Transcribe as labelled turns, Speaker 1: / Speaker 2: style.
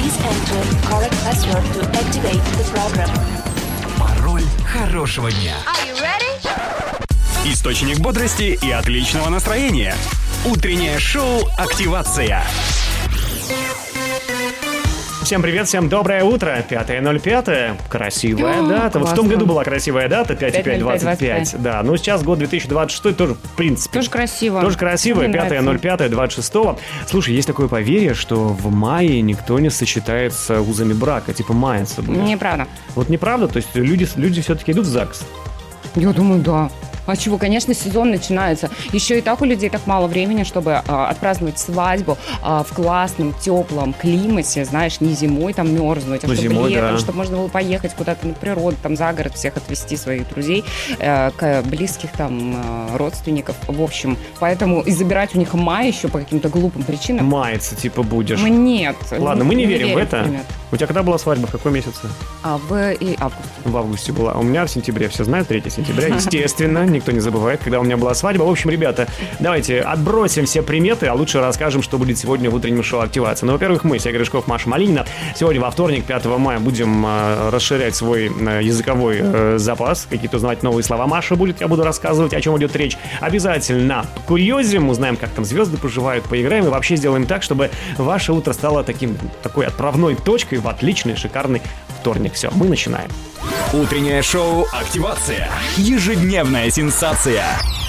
Speaker 1: Please enter correct password to activate the program.
Speaker 2: Пароль хорошего дня.
Speaker 1: Are you ready?
Speaker 2: Источник бодрости и отличного настроения. Утреннее шоу «Активация».
Speaker 3: Всем привет, всем доброе утро. 5.05. Красивая дата. Вот в том году была красивая дата, 5.5.25. Да, ну сейчас год 2026 тоже, в принципе.
Speaker 4: Тоже красиво.
Speaker 3: Тоже красиво, 5.05.26. Слушай, есть такое поверье, что в мае никто не сочетается узами брака, типа маяться будет.
Speaker 4: Неправда.
Speaker 3: Вот неправда? То есть люди все-таки идут в ЗАГС?
Speaker 4: Я думаю, да. А чего, конечно, сезон начинается. Еще и так у людей так мало времени, чтобы отпраздновать свадьбу в классном, теплом климате, знаешь, не зимой там мерзнуть, а чтобы
Speaker 3: зимой,
Speaker 4: летом,
Speaker 3: да.
Speaker 4: чтобы можно было поехать куда-то на природу, там за город, всех отвезти своих друзей, к близких там родственников, в общем. Поэтому и забирать у них май еще по каким-то глупым причинам.
Speaker 3: Маяться типа будешь.
Speaker 4: Нет.
Speaker 3: Ладно, мы не верим в это.
Speaker 4: Нет.
Speaker 3: У тебя когда была свадьба? В каком месяце?
Speaker 4: В августе.
Speaker 3: В августе была. У меня в сентябре, все знают, 3 сентября. Естественно, никто не забывает, когда у меня была свадьба. В общем, ребята, давайте отбросим все приметы, а лучше расскажем, что будет сегодня в утреннем шоу «Активация». Ну, во-первых, мы, Сергей Гришков, Маша Малинина. Сегодня во вторник, 5 мая, будем расширять свой языковой запас. Какие-то узнавать новые слова Маша будет. Я буду рассказывать, о чем идет речь. Обязательно курьезим, узнаем, как там звезды поживают, поиграем и вообще сделаем так, чтобы ваше утро стало такой отправной точкой в отличный, шикарный вторник. Все, мы начинаем.
Speaker 2: Утреннее шоу «Активация». Ежедневная сенсация.